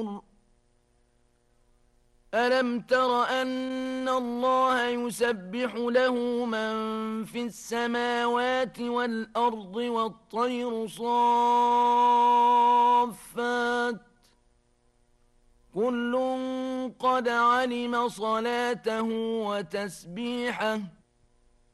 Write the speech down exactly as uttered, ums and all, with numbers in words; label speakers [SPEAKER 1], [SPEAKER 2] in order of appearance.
[SPEAKER 1] ألم تر أن الله يسبح له من في السماوات والأرض والطير صافات كل قد علم صلاته وتسبيحه